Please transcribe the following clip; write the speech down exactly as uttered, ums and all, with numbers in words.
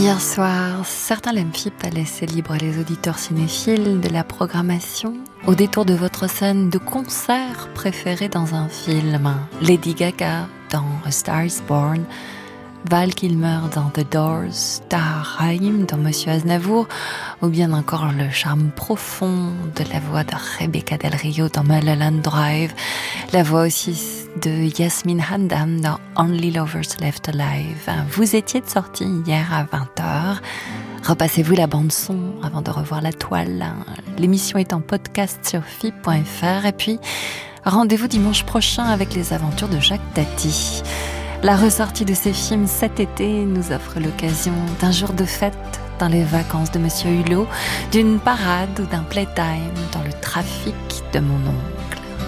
Hier soir, certains l'M-F I P a laissé libre les auditeurs cinéphiles de la programmation au détour de votre scène de concert préférée dans un film. Lady Gaga dans A Star is Born, Val Kilmer dans The Doors, Tahar Rahim dans Monsieur Aznavour, ou bien encore le charme profond de la voix de Rebecca Del Rio dans Mulholland Drive, la voix aussi de Yasmine Hamdan dans Only Lovers Left Alive. Vous étiez de sortie hier à vingt heures. Repassez-vous la bande-son avant de revoir la toile. L'émission est en podcast sur F I P point F R. Et puis, rendez-vous dimanche prochain avec les aventures de Jacques Tati. La ressortie de ces films cet été nous offre l'occasion d'un jour de fête dans les vacances de Monsieur Hulot, d'une parade ou d'un playtime dans le trafic de mon nom.